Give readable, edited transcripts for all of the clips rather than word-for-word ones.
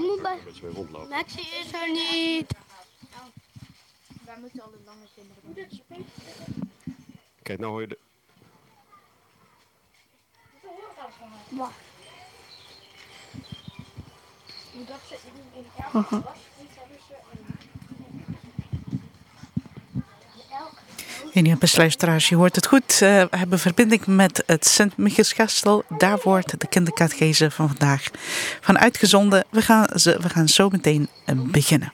moet bij... Dat ze weer rondlopen. Maxi is er niet. Wij moeten alle lange kinderen doen. Kijk, nou hoor je de... Wacht. Dat ze in elke klas hebben ze En ja, beste luisteraars, je hoort het goed. We hebben verbinding met het Sint-Michielsgestel. Daar wordt de kinderkatechese van vandaag van uitgezonden. We gaan zo meteen beginnen.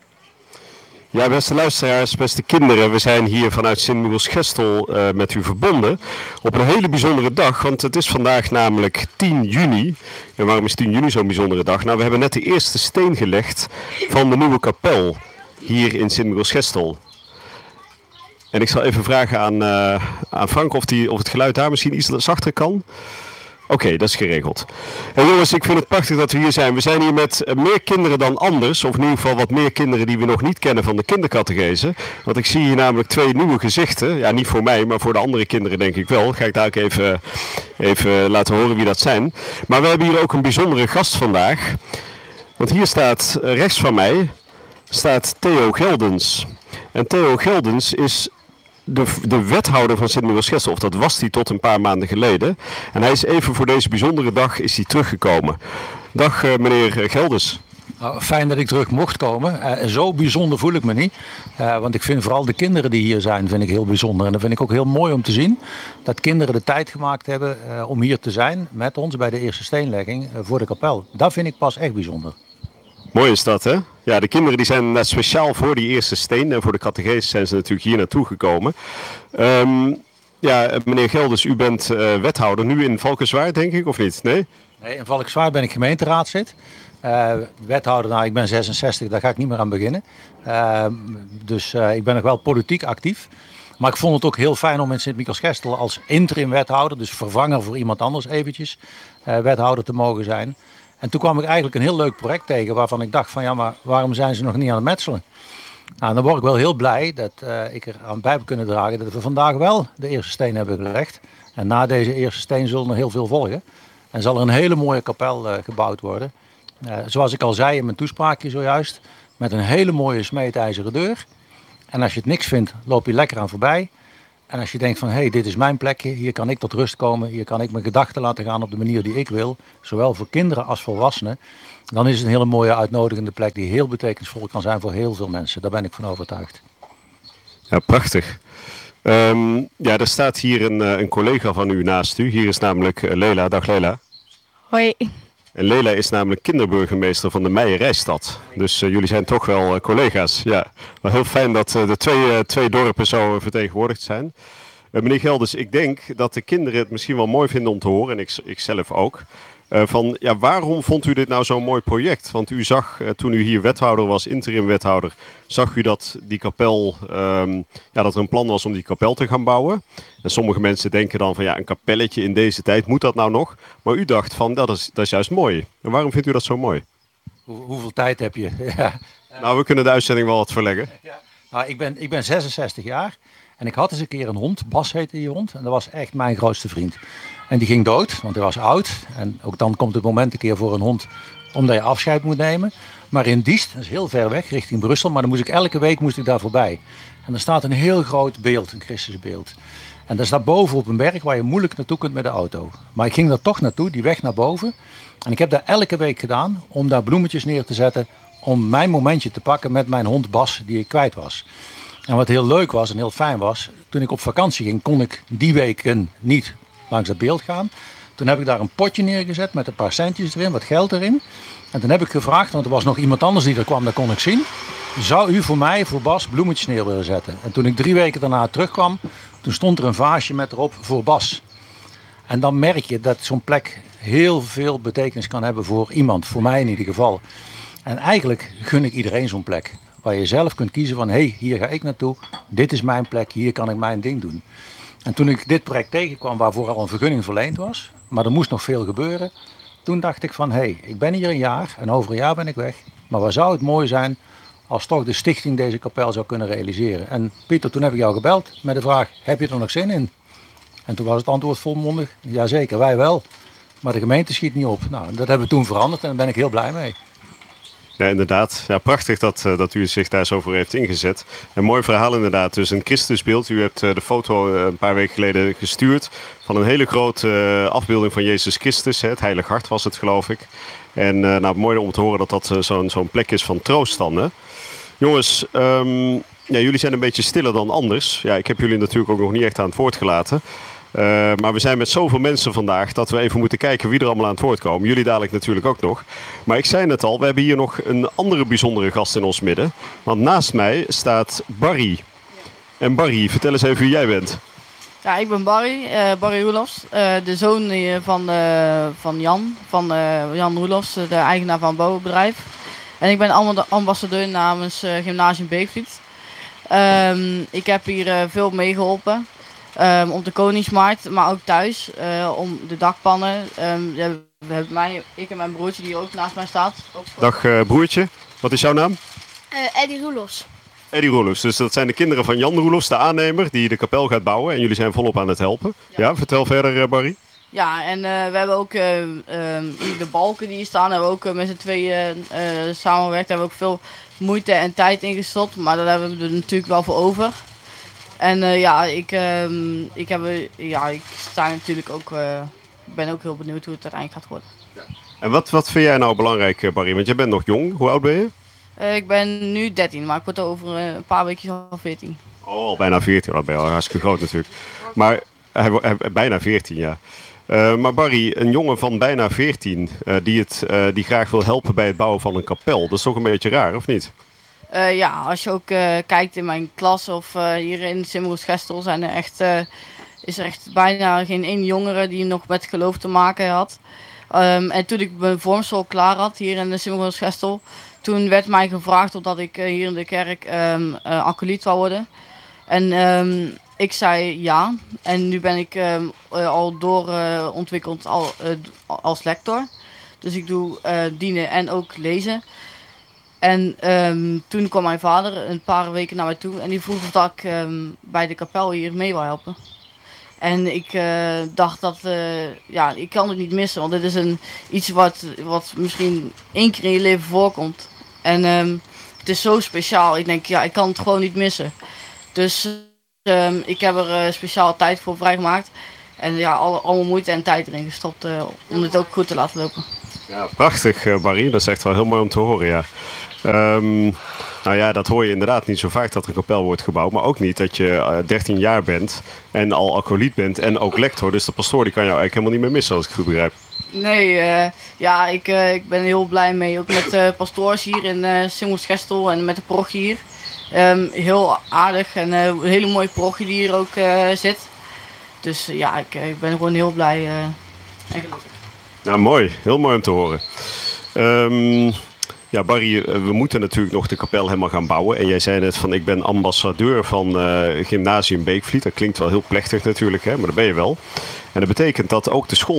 Ja, beste luisteraars, beste kinderen. We zijn hier vanuit Sint-Michielsgestel met u verbonden. Op een hele bijzondere dag, want het is vandaag namelijk 10 juni. En waarom is 10 juni zo'n bijzondere dag? Nou, we hebben net de eerste steen gelegd van de nieuwe kapel hier in Sint-Michielsgestel. En ik zal even vragen aan Frank of het geluid daar misschien iets zachter kan. Oké, dat is geregeld. En jongens, ik vind het prachtig dat we hier zijn. We zijn hier met meer kinderen dan anders. Of in ieder geval wat meer kinderen die we nog niet kennen van de kinderkatechese. Want ik zie hier namelijk 2 nieuwe gezichten. Ja, niet voor mij, maar voor de andere kinderen denk ik wel. Ga ik daar ook even laten horen wie dat zijn. Maar we hebben hier ook een bijzondere gast vandaag. Want hier staat rechts van mij Theo Geldens. En Theo Geldens is de wethouder van Sint-Michielsgestel, of dat was hij tot een paar maanden geleden. En hij is even voor deze bijzondere dag teruggekomen. Dag meneer Geldens. Nou, fijn dat ik terug mocht komen. Zo bijzonder voel ik me niet. Want ik vind vooral de kinderen die hier zijn, vind ik heel bijzonder. En dat vind ik ook heel mooi om te zien. Dat kinderen de tijd gemaakt hebben om hier te zijn met ons bij de eerste steenlegging voor de kapel. Dat vind ik pas echt bijzonder. Mooi is dat, hè? Ja, de kinderen die zijn net speciaal voor die eerste steen. En voor de catechese zijn ze natuurlijk hier naartoe gekomen. Ja, meneer Gelders, u bent wethouder nu in Valkenswaard, denk ik, of niet? Nee? Nee, in Valkenswaard ben ik gemeenteraadslid. Wethouder, nou, ik ben 66, daar ga ik niet meer aan beginnen. Dus ik ben nog wel politiek actief. Maar ik vond het ook heel fijn om in Sint-Michielsgestel als interim wethouder, dus vervanger voor iemand anders eventjes, wethouder te mogen zijn. En toen kwam ik eigenlijk een heel leuk project tegen waarvan ik dacht van ja, maar waarom zijn ze nog niet aan het metselen? Nou, dan word ik wel heel blij dat ik er aan bij heb kunnen dragen dat we vandaag wel de eerste steen hebben gelegd. En na deze eerste steen zullen er heel veel volgen. En zal er een hele mooie kapel gebouwd worden. Zoals ik al zei in mijn toespraakje zojuist, met een hele mooie smeedijzeren deur. En als je het niks vindt, loop je lekker aan voorbij. En als je denkt van, hé, dit is mijn plekje, hier kan ik tot rust komen, hier kan ik mijn gedachten laten gaan op de manier die ik wil, zowel voor kinderen als volwassenen, dan is het een hele mooie uitnodigende plek die heel betekenisvol kan zijn voor heel veel mensen. Daar ben ik van overtuigd. Ja, prachtig. Ja, er staat hier een collega van u naast u. Hier is namelijk Lela. Dag Lela. Hoi. En Lela is namelijk kinderburgemeester van de Meijerijstad. Dus jullie zijn toch wel collega's. Ja, maar heel fijn dat de twee dorpen zo vertegenwoordigd zijn. Meneer Gelders, ik denk dat de kinderen het misschien wel mooi vinden om te horen. En ik zelf ook. Waarom vond u dit nou zo'n mooi project? Want u zag, toen u hier wethouder was, interim wethouder, zag u dat die kapel, dat er een plan was om die kapel te gaan bouwen. En sommige mensen denken dan van een kapelletje in deze tijd, moet dat nou nog? Maar u dacht van, dat is juist mooi. En waarom vindt u dat zo mooi? Hoeveel tijd heb je? Ja. Nou, we kunnen de uitzending wel wat verleggen. Ja. Nou, ik ben 66 jaar en ik had eens een keer een hond, Bas heette die hond. En dat was echt mijn grootste vriend. En die ging dood, want hij was oud. En ook dan komt het moment een keer voor een hond omdat je afscheid moet nemen. Maar in Diest, dat is heel ver weg, richting Brussel. Maar dan elke week daar voorbij. En er staat een heel groot beeld, een Christus beeld. En dat staat boven op een berg waar je moeilijk naartoe kunt met de auto. Maar ik ging daar toch naartoe, die weg naar boven. En ik heb daar elke week gedaan om daar bloemetjes neer te zetten. Om mijn momentje te pakken met mijn hond Bas, die ik kwijt was. En wat heel leuk was en heel fijn was, toen ik op vakantie ging, kon ik die weken niet langs dat beeld gaan. Toen heb ik daar een potje neergezet met een paar centjes erin, wat geld erin. En toen heb ik gevraagd, want er was nog iemand anders die er kwam, dat kon ik zien. Zou u voor mij, voor Bas, bloemetjes neer willen zetten? En toen ik 3 weken daarna terugkwam, toen stond er een vaasje met erop voor Bas. En dan merk je dat zo'n plek heel veel betekenis kan hebben voor iemand, voor mij in ieder geval. En eigenlijk gun ik iedereen zo'n plek. Waar je zelf kunt kiezen van, hé, hier ga ik naartoe. Dit is mijn plek, hier kan ik mijn ding doen. En toen ik dit project tegenkwam waarvoor al een vergunning verleend was, maar er moest nog veel gebeuren. Toen dacht ik van, hé, ik ben hier een jaar en over een jaar ben ik weg. Maar wat zou het mooi zijn als toch de stichting deze kapel zou kunnen realiseren. En Pieter, toen heb ik jou gebeld met de vraag, heb je er nog zin in? En toen was het antwoord volmondig, jazeker, wij wel. Maar de gemeente schiet niet op. Nou, dat hebben we toen veranderd en daar ben ik heel blij mee. Ja, inderdaad. Ja, prachtig dat u zich daar zo voor heeft ingezet. Een mooi verhaal inderdaad. Dus een Christusbeeld. U hebt de foto een paar weken geleden gestuurd van een hele grote afbeelding van Jezus Christus. Het Heilig Hart was het, geloof ik. En nou, mooi om te horen dat zo'n plek is van troost dan. Hè? Jongens, ja, jullie zijn een beetje stiller dan anders. Ja, ik heb jullie natuurlijk ook nog niet echt aan het woord gelaten. Maar we zijn met zoveel mensen vandaag dat we even moeten kijken wie er allemaal aan het woord komen. Jullie dadelijk natuurlijk ook nog. Maar ik zei net al, we hebben hier nog een andere bijzondere gast in ons midden. Want naast mij staat Barry. En Barry, vertel eens even wie jij bent. Ja, ik ben Barry, Barry Roelofs, de zoon van Jan Roelofs, de eigenaar van het bouwbedrijf. En ik ben ambassadeur namens Gymnasium Beekvliet. Ik heb hier veel meegeholpen. Op de Koningsmarkt, maar ook thuis, om de dakpannen. Ik en mijn broertje die ook naast mij staat. Dag broertje, wat is jouw naam? Eddie Roelofs. Eddie Roelofs, dus dat zijn de kinderen van Jan Roelofs, de aannemer, die de kapel gaat bouwen. En jullie zijn volop aan het helpen. Ja, vertel verder Barry. Ja, en we hebben ook de balken die hier staan, hebben we ook met z'n tweeën samengewerkt. Daar hebben we ook veel moeite en tijd in gestopt, maar daar hebben we er natuurlijk wel voor over. En ik sta natuurlijk ook, ben ook heel benieuwd hoe het uiteindelijk gaat worden. En wat vind jij nou belangrijk, Barry? Want jij bent nog jong. Hoe oud ben je? Ik ben nu 13, maar ik word over een paar weken al 14. Oh, al bijna 14. Dat ben je al hartstikke groot natuurlijk. Maar bijna 14, ja. Maar Barry, een jongen van bijna 14 die graag wil helpen bij het bouwen van een kapel. Dat is toch een beetje raar, of niet? Ja, als je ook kijkt in mijn klas of hier in Sint-Michiels-Gestel is er echt bijna geen één jongere die nog met geloof te maken had. En toen ik mijn vormsel klaar had hier in Sint-Michiels-Gestel, toen werd mij gevraagd of dat ik hier in de kerk acolyt zou worden. En ik zei ja. En nu ben ik al doorontwikkeld als lector. Dus ik doe dienen en ook lezen. En toen kwam mijn vader een paar weken naar mij toe en die vroeg of dat ik bij de kapel hier mee wil helpen. En ik dacht dat, ik kan het niet missen, want dit is iets wat misschien 1 keer in je leven voorkomt. En het is zo speciaal, ik denk, ik kan het gewoon niet missen. Dus ik heb er speciaal tijd voor vrijgemaakt. En ja, alle moeite en tijd erin gestopt om het ook goed te laten lopen. Ja, prachtig Barry, dat is echt wel heel mooi om te horen, ja. Nou ja, dat hoor je inderdaad niet zo vaak dat er een kapel wordt gebouwd. Maar ook niet dat je 13 jaar bent en al acolyt bent en ook lector. Dus de pastoor die kan jou eigenlijk helemaal niet meer missen als ik het goed begrijp. Nee, ik ben heel blij mee. Ook met pastoors hier in Sint-Michiels-Gestel en met de parochie hier. Heel aardig en een hele mooie parochie die hier ook zit. Dus ik ben gewoon heel blij en gelukkig. Nou, mooi. Heel mooi om te horen. Ja, Barry, we moeten natuurlijk nog de kapel helemaal gaan bouwen. En jij zei net van, ik ben ambassadeur van Gymnasium Beekvliet. Dat klinkt wel heel plechtig natuurlijk, hè? Maar dat ben je wel. En dat betekent dat ook de school